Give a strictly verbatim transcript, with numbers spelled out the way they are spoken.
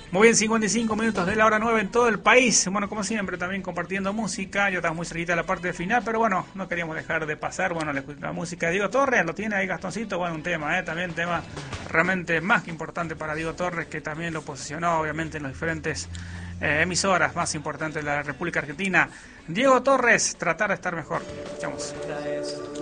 Muy bien, cincuenta y cinco minutos de la hora nueve en todo el país. Bueno, como siempre, también compartiendo música. Ya estamos muy cerquita de la parte final, pero bueno, no queríamos dejar de pasar. Bueno, la, la música de Diego Torres, lo tiene ahí Gastoncito. Bueno, un tema, ¿eh? También tema realmente más que importante para Diego Torres, que también lo posicionó, obviamente, en las diferentes eh, emisoras más importantes de la República Argentina. Diego Torres, tratar de estar mejor. Escuchamos.